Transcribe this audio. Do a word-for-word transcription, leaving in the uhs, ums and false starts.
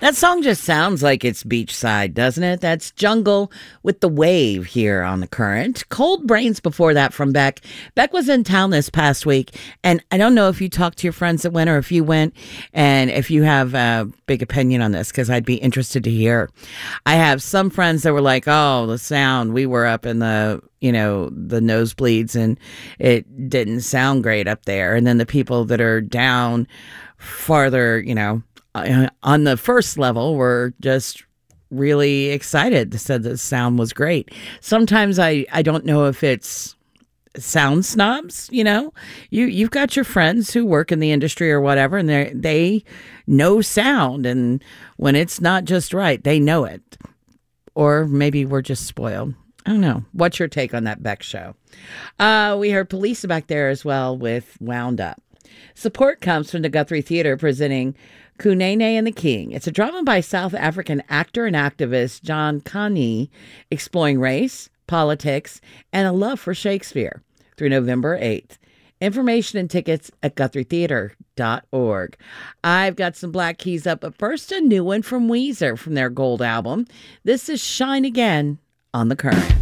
That song just sounds like it's beachside, doesn't it? That's Jungle with The Wave here on The Current. Cold Brains before that from Beck. Beck was in town this past week, and I don't know if you talked to your friends that went or if you went, and if you have a big opinion on this, because I'd be interested to hear. I have some friends that were like, oh, the sound, we were up in the, you know, the nosebleeds, and it didn't sound great up there. And then the people that are down farther, you know, on the first level were just really excited. They said the sound was great. Sometimes I, I don't know if it's sound snobs, you know. You, you've got your friends who work in the industry or whatever, and they they know sound, and when it's not just right, they know it. Or maybe we're just spoiled. I don't know. What's your take on that Beck show? Uh, we heard Police back there as well with Wound Up. Support comes from the Guthrie Theater presenting Kunene and the King. It's a drama by South African actor and activist John Kani, exploring race, politics, and a love for Shakespeare through November eighth. Information and tickets at guthrie theater dot org. I've got some Black Keys up, but first a new one from Weezer from their Gold album. This is Shine Again on The Current.